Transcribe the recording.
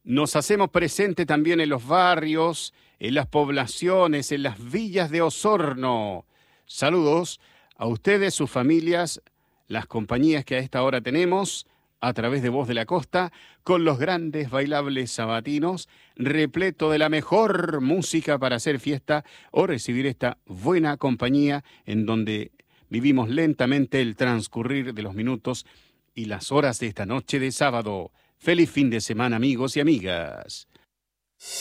Nos hacemos presente también en los barrios, en las poblaciones, en las villas de Osorno. Saludos a ustedes, sus familias, las compañías que a esta hora tenemos, a través de Voz de la Costa, con los grandes bailables sabatinos, repleto de la mejor música para hacer fiesta o recibir esta buena compañía en donde vivimos lentamente el transcurrir de los minutos y las horas de esta noche de sábado. Feliz fin de semana, amigos y amigas.